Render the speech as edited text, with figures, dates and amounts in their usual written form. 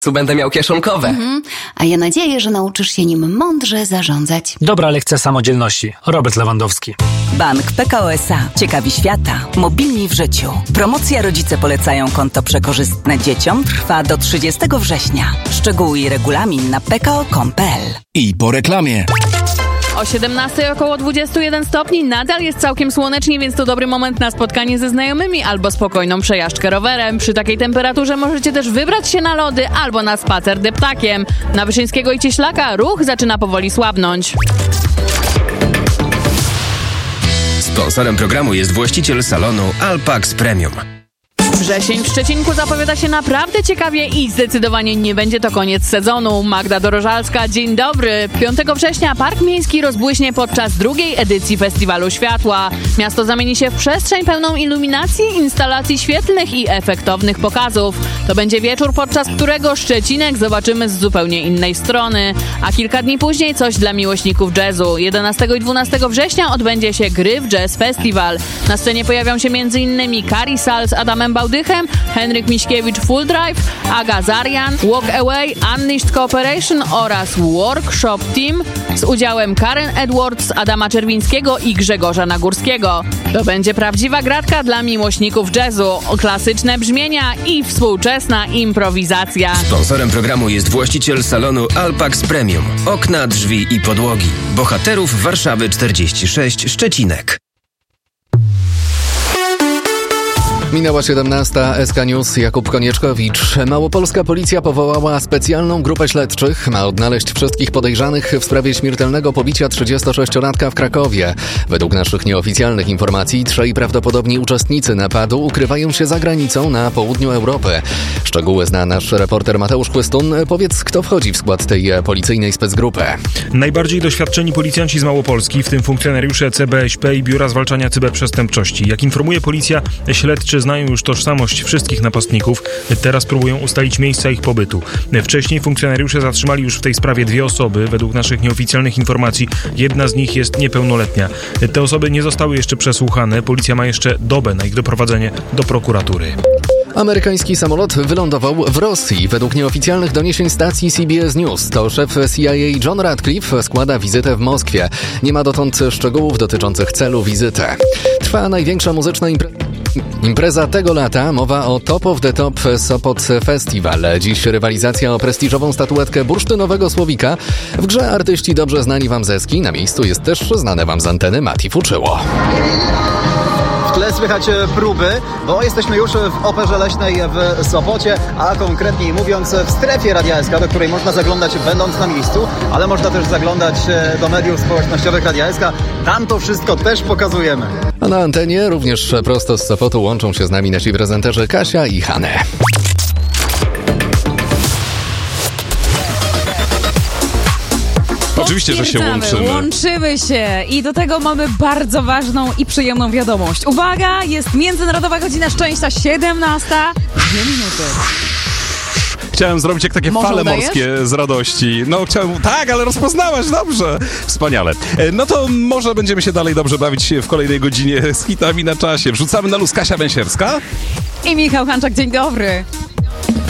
Będę miał kieszonkowe. A ja nadzieję, że nauczysz się nim mądrze zarządzać. Dobra lekcja samodzielności. Robert Lewandowski. Bank PKO SA. Ciekawi świata. Mobilni w życiu. Promocja Rodzice polecają konto przekorzystne dzieciom trwa do 30 września. Szczegóły i regulamin na pko.com.pl. I po reklamie. O 17 około 21 stopni, nadal jest całkiem słonecznie, więc to dobry moment na spotkanie ze znajomymi albo spokojną przejażdżkę rowerem. Przy takiej temperaturze możecie też wybrać się na lody albo na spacer deptakiem. Na Wyszyńskiego i Cieślaka ruch zaczyna powoli słabnąć. Sponsorem programu jest właściciel salonu Alpax Premium. Wrzesień w Szczecinku zapowiada się naprawdę ciekawie i zdecydowanie nie będzie to koniec sezonu. Magda Dorożalska, dzień dobry. 5 września Park Miejski rozbłyśnie podczas drugiej edycji Festiwalu Światła. Miasto zamieni się w przestrzeń pełną iluminacji, instalacji świetlnych i efektownych pokazów. To będzie wieczór, podczas którego Szczecinek zobaczymy z zupełnie innej strony. A kilka dni później coś dla miłośników jazzu. 11 i 12 września odbędzie się Gryf Jazz Festival. Na scenie pojawią się m.in. Kari Sal z Adamem Bałdychem, Henryk Miśkiewicz Full Drive, Aga Zarian, Walk Away, Unleashed Cooperation oraz Workshop Team z udziałem Karen Edwards, Adama Czerwińskiego i Grzegorza Nagórskiego. To będzie prawdziwa gratka dla miłośników jazzu, klasyczne brzmienia i współczesna improwizacja. Sponsorem programu jest właściciel salonu Alpax Premium. Okna, drzwi i podłogi. Bohaterów Warszawy 46, Szczecinek. Minęła 17. SK News, Jakub Konieczkowicz. Małopolska policja powołała specjalną grupę śledczych. Ma odnaleźć wszystkich podejrzanych w sprawie śmiertelnego pobicia 36-latka w Krakowie. Według naszych nieoficjalnych informacji trzej prawdopodobni uczestnicy napadu ukrywają się za granicą na południu Europy. Szczegóły zna nasz reporter Mateusz Chłystun. Powiedz, kto wchodzi w skład tej policyjnej specgrupy? Najbardziej doświadczeni policjanci z Małopolski, w tym funkcjonariusze CBŚP i Biura Zwalczania Cyberprzestępczości. Jak informuje policja, śledczy znają już tożsamość wszystkich napastników. Teraz próbują ustalić miejsca ich pobytu. Wcześniej funkcjonariusze zatrzymali już w tej sprawie 2 osoby. Według naszych nieoficjalnych informacji jedna z nich jest niepełnoletnia. Te osoby nie zostały jeszcze przesłuchane. Policja ma jeszcze dobę na ich doprowadzenie do prokuratury. Amerykański samolot wylądował w Rosji. Według nieoficjalnych doniesień stacji CBS News to szef CIA John Ratcliffe składa wizytę w Moskwie. Nie ma dotąd szczegółów dotyczących celu wizyty. Trwa największa muzyczna impreza tego lata. Mowa o Top of the Top Sopot Festival. Dziś rywalizacja o prestiżową statuetkę bursztynowego słowika. W grze artyści dobrze znani wam ze ski. Na miejscu jest też znane wam z anteny Mati Fuczyło. W tle słychać próby, bo jesteśmy już w Operze Leśnej w Sopocie, a konkretniej mówiąc w strefie Radia SK, do której można zaglądać będąc na miejscu, ale można też zaglądać do mediów społecznościowych Radia SK. Tam to wszystko też pokazujemy. A na antenie również prosto z Sopotu łączą się z nami nasi prezenterzy Kasia i Hane. Oczywiście, że się łączymy. Łączymy się i do tego mamy bardzo ważną i przyjemną wiadomość. Uwaga, jest Międzynarodowa Godzina Szczęścia, 17. 2 minuty. Chciałem zrobić jak takie fale morskie z radości. No chciałem, tak, ale rozpoznałaś, dobrze. Wspaniale. No to może będziemy się dalej dobrze bawić w kolejnej godzinie z hitami na czasie. Wrzucamy na luz Kasia Węsierska i Michał Hanczak, dzień dobry.